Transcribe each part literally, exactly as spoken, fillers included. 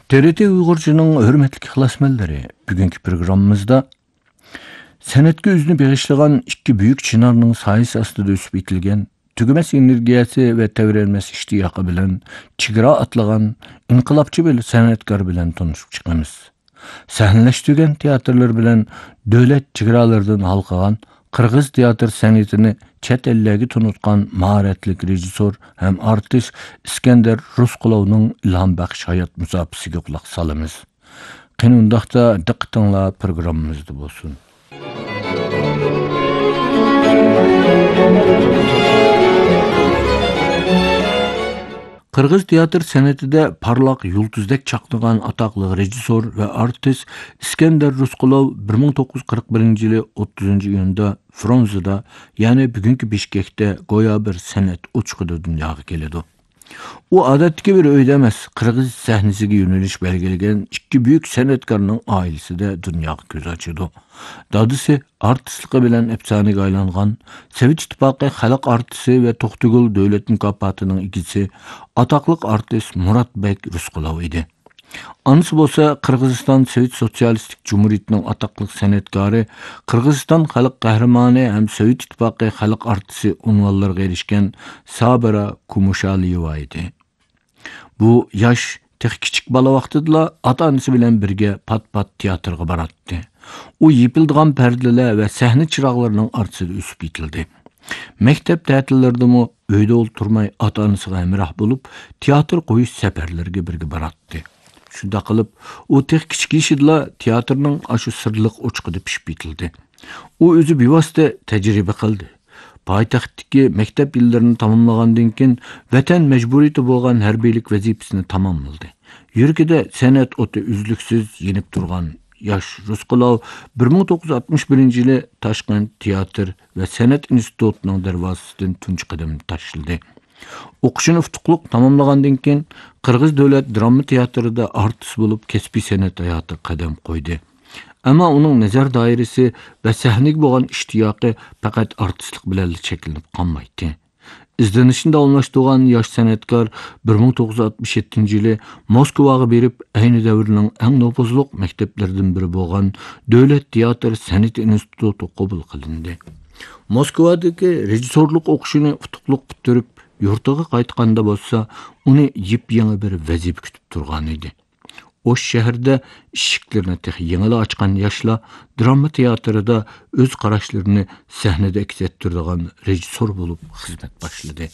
T R T Uyg'urchining hurmatli ixlosmandlari, bugungi programmamizda san'atga o'zini bag'ishlagan ikki buyuk chinarning soyasi ostida o'sib etilgan, tugamas energiyasi va tavranmas ishtiyoqi bilan chegara atlagan inqilobchi bir san'atkor bilan tanishib chiqamiz. Sahnalashtirgan teatrlar bilan davlat chegaralardan halqagan Qirg'iz teatr san'atini chet ellarga tunutgan mahoratli rejissor ham artist Iskandar Rusqulovning ilhom baxsh hayot musofasiga quloq solamiz. Qani undaqda diqqatinglar programmamizda bo'lsin. Qirg'iz teatr san'atida parlaq yulduzdek chaqnagan atoqli rejissor va artist Iskandar Rusqulov bir ming to'qqiz yuz qirq birinchi yili o'ttizinchi iyunda Frunzeda, ya'ni bugungi Bishkekda go'yo bir san'at o'chqida dunyoga keladi. U odatdagi bir uyda emas, Qirg'iz sahnasiga yo'nalish belgilagan ikki buyuk san'atkorning oilasida dunyoga ko'z ochadi. Dadisi artistligi bilan efsonaga aylangan, Sovet Ittifoqi xalq artisti va To'xtagul davlat mukofotining egasi atoqli artist Muratbek Rusqulov edi. Anisi bo'lsa Qirg'iziston Sovet Sotsialistik Cumhuriyetining atoqli san'atkori, Qirg'iziston xalq qahramoni ham Sovet Ittifoqi xalq artisti unvonlariga erishgan Sabira Kumushaliyeva edi. Bu yosh tek kichik bola vaqtida ota-onasi bilan birga pat-pat teatrga borardi. U yepildigan perdeler ve sahne chiroqlarining orasida o'sib yetildi. Maktab ta'tillardami uyda o'ltirmay ota-onasiga hamroh bo'lib, teatr qo'yish safarlariga birga borardi. Shunda qilib, u tek kichik yoshida teatrning ashu sirliq o'chqida pishib yetildi. U o'zi bevosita tajriba qildi. Poytaxtdagi maktab yillarini tamomlagandan keyin vatan majburiyati bo'lgan harbiylik vazifasini tamomladi. Yuragida san'at o'ti uzluksiz yenib turgan yosh Rusqulov bir ming to'qqiz yuz oltmish birinchi yili Toshkent teatr va san'at institutining darvozasidan tunji qadamni tashladi. O'qishini utuqliq tamomlagandan keyin Qirg'iz davlat drama teatrida artist bo'lib kasbiy san'at hayotiga qadam qo'ydi. Ammo uning nazar doirasi va sahnaga bo'lgan ishtiyoqi faqat artistlik bilan cheklanib qolmaydi. İzlenişini davomlashtirgan yosh san'atkor bir ming to'qqiz yuz oltmish yettinchi yili Moskvaga berib, ayni davrning eng nopozliq maktablaridan biri bo'lgan Davlat teatr san'at instituti qabul qilindi. Moskvadagi rejissorlik o'qishini utuqliq bitirib, yurtiga qaytganda bo'lsa, uni yip-yangi bir vazifa kutib turgan edi. O şehirde eshiklarni tex yengila ochgan yoshlar drama teatrida o'z qarashlarini sahnada aks ettiradigan rejissor bo'lib xizmat boshladi.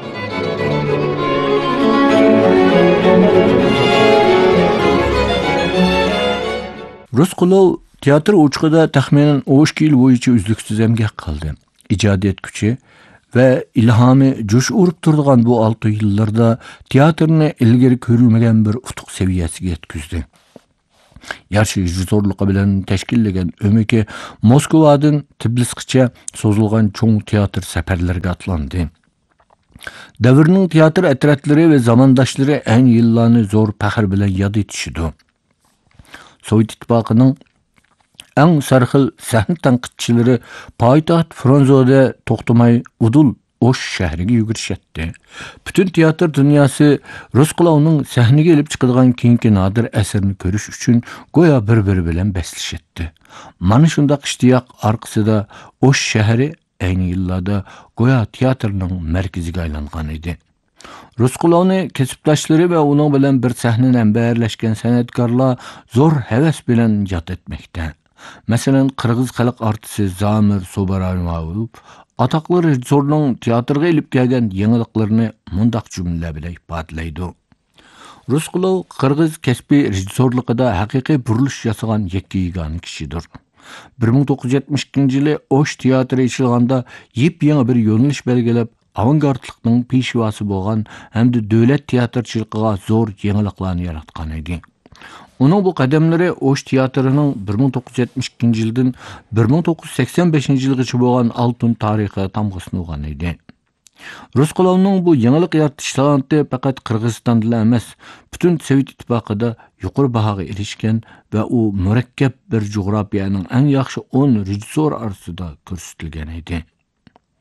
Rusqulov teatr o'chqida taxminan o'n ikki yil bo'yicha uzluksiz emgak qildi. İcadiyet kuchi ve ilhami coş urup turduğan bu altı yıllarda teatrını ilgari ko'rilmagan bir utuq seviyesiga yetkizdi. Yaxshi rejissorluqi bilan tashkillagan ömeki Moskvadan Tbilisigacha so'zilgan cho'ng teatr safarlariga atlandi. Davrning teatr atratlari ve zamandoshlari ayni yillarni zo'r faxr bilan yod etishdi. Sovet Ittifoqining eng sarxil sahna tanqidchilari poytaxt Frunzeda to'xtamay udul Osh shahriga yugurishdi. Bütün teatr dunyosi Rusqulovning sahnaga elib chiqadigan keyingi nodir asarni ko'rish uchun go'yo bir-biri bilan baslashdi. Mana shunday ishtiyoq orqasida Osh shahri ayni yillarda go'yo teatrning markaziga aylangan edi. Rusqulovni kasbdoshlari va uning bilan bir sahnani ambarlashgan san'atkorlar zo'r havas bilan yod etmoqda. Masalan, Qirg'iz xalq artisti Zamir Sobaranov atoqli rejissorning teatrga elib kelgan yangiliklarni mundaq jumlalar bilan ifodalaydi. Rusqulov Qirg'iz kasbiy rejissorligida haqiqiy burilish yasagan yakka-yegona kishidir. bir ming to'qqiz yuz yetmish ikkinchi yili Osh teatri ishilganda yep-yangi bir yo'nalish belgilab, avangardlikning peshvosi bo'lgan hamda davlat teatrchiligiga zo'r yangiliklarni yaratgan edi. Onun bu qadamlari Osh teatrining bir ming to'qqiz yuz yetmish ikkinchi yildan bir ming to'qqiz yuz sakson beshinchi yilgacha bo'lgan altun tarixi tamg'asini olgan edi. Rusqulovning bu yangilik yaratish talanti faqat Qirg'izistonda emas, butun Sovet Ittifoqida yuqori bahoga erishgan va u murakkab bir jug'rofiyaning eng yaxshi o'n rejissor orasida ko'rsatilgan edi.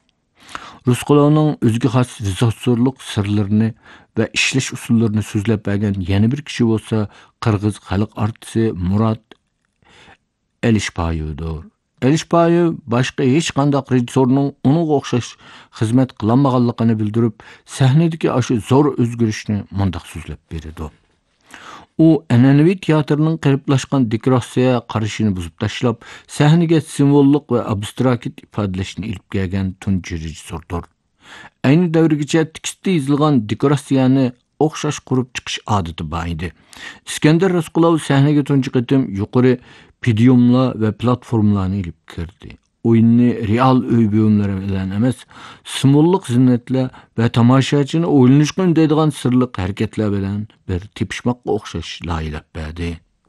Rusqulovning o'ziga xos rejissyorlik sirlarini va ishlash usullarini so'zlab bergan yana bir kishi bo'lsa, Qirg'iz xalq artisti Murat Elishbayevdir. Elishbayev boshqa hech qanday rejissyorning uningga o'xshash xizmat qilmaganligini bildirib, sahnadagi ashu zo'r o'zgarishni mundaq so'zlab berdi. U an'anaviy teatrning qariblashgan dekoratsiya qarashini buzib tashlab, sahnaga simvollik va abstrakt ifodalashni ilib kelgan tunji rejissyordir. Ayni davrgacha tekstda yozilgan dekoratsiyani o'xshash qurib chiqish odati bor edi. Iskandar Rusqulov sahnaga tunji qitim yuqori podiumlar va platformalarni ilib kirdi. O'yinni real uy buyumlari bilan emas, simvollik zinnatlar va tomoshachini o'ylanishga undaydigan sirliq harakatlar bilan bir tepishmoqqa o'xshash loyilab berdi.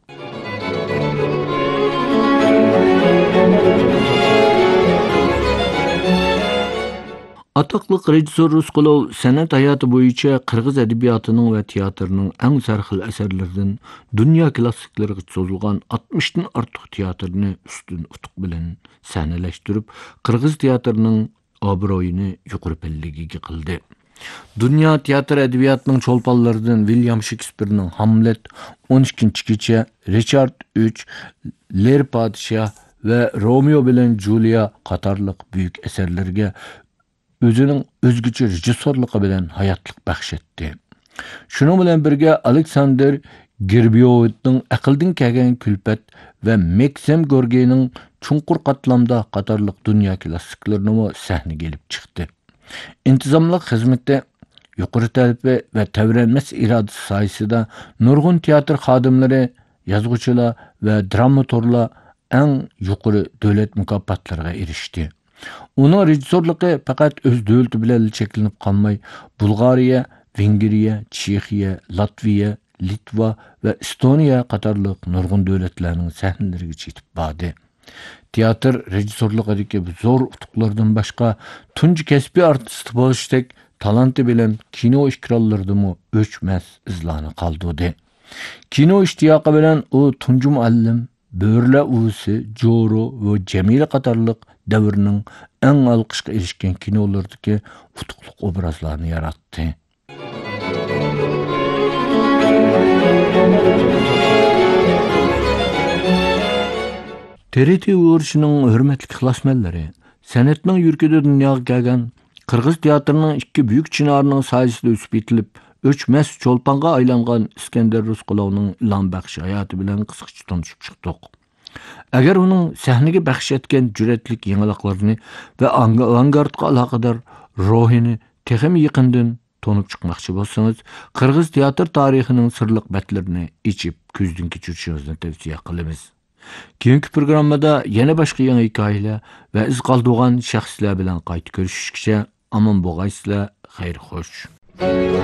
Ataqlıq rejissor Rusqulov san'at hayoti bo'yicha Qirg'iz adabiyotining va teatrining eng sarxil asarlaridan dunyo klassiklariga cho'zilgan oltmish dan ortiq teatrni ustun utuq bilan sahnalashtirib, Qirg'iz teatrining obro'yini yuqori pallaga qildi. Dunyo teatr adabiyotining cho'lponlaridan William Shakespearening Hamlet, o'n ikkinchi kecha, Richard uch, Lear podshoh va Romeo bilan Julia qatorliq buyuk asarlarga o'zining o'zgacha rejissyorligi bilan hayotlik baxsh etdi. Shuning bilan birga Alexander Gerbiovning Aqldan kelgan kulpat va Maxim Gorkiyning Chunqur qatlamda qatorliq dunyo klassiklarini sahnaga kelib chiqdi. Intizomli xizmatda yuqori talabi va tavranmas irodasi soyasida nurg'un teatr xodimlari, yozuvchilar va dramaturglar eng yuqori davlat mukofotlariga erishdi. Uning rejissyorligi faqat o'z davlati bilan cheklanib qolmay, Bulgariya, Vengriya, Chexiya, Latviya, Litva va Estoniya qatorliq nurg'un davlatlarning sahnalariga yetib bordi. Teatr rejissyorligidagi bu zo'r utuqlardan boshqa tunji kasbiy artist bo'lishdek talanti bilan kino ishtiroklarida o'chmas izlarni qoldirdi. Kino ishtiyoqi bilan u tunji muallim, Böğürler Uvusi, Joro va Jamila qatorliq davrning eng olqishga erishgan kinolardagi utuqliq obrazlarni yaratdi. T R T uyg'urishining hurmatli ixlosmandlari, san'atning yurkida dunyoga kelgan Qirg'iz teatrining ikki buyuk chinorining soyasida o'sib yetilib, o'chmas cho'lponga aylangan Iskandar Rusqulovning ilhom baxsh hayoti bilan qisqacha tanishib chiqdik. Agar uning sahnaga baxsh etgan jur'atlik yangiliklarni va avangardga aloqador ruhini texim yaqindan tonib chiqmoqchi bo'lsangiz, Qirg'iz teatr tarixining sirliq batlarini ichib ko'zdan kechirishingizni tavsiya qilamiz. Keyingi programmada yana boshqa yangi hikoyalar va iz qoldirgan shaxslar bilan qayta ko'rishishgacha omon bo'lgaysizlar, xayr xo'sh.